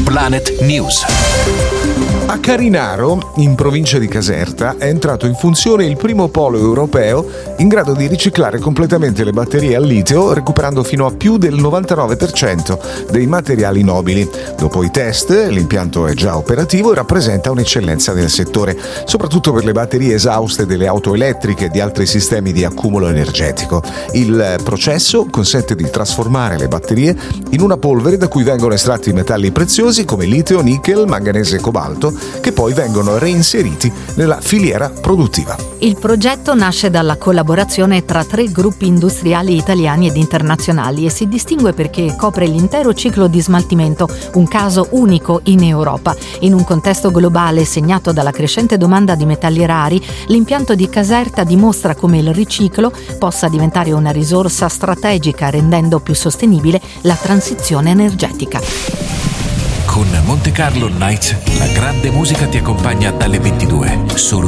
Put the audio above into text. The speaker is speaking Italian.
Planet News. A Carinaro, in provincia di Caserta, è entrato in funzione il primo polo europeo in grado di riciclare completamente le batterie al litio, recuperando fino a più del 99% dei materiali nobili. Dopo i test, l'impianto è già operativo e rappresenta un'eccellenza nel settore, soprattutto per le batterie esauste delle auto elettriche e di altri sistemi di accumulo energetico. Il processo consente di trasformare le batterie in una polvere da cui vengono estratti metalli preziosi come litio, nickel, manganese e cobalto, che poi vengono reinseriti nella filiera produttiva. Il progetto nasce dalla collaborazione tra 3 gruppi industriali italiani ed internazionali e si distingue perché copre l'intero ciclo di smaltimento, un caso unico in Europa. In un contesto globale segnato dalla crescente domanda di metalli rari, l'impianto di Caserta dimostra come il riciclo possa diventare una risorsa strategica, rendendo più sostenibile la transizione energetica. Con Monte Carlo Nights, la grande musica ti accompagna dalle 22, solo